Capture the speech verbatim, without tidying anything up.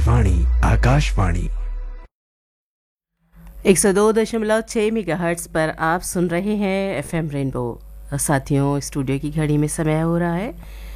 वाणी आकाशवाणी एक सौ दो दशमलव छः मेगाहर्ट्ज़ पर आप सुन रहे हैं एफएम रेनबो। साथियों, स्टूडियो की घड़ी में समय हो रहा है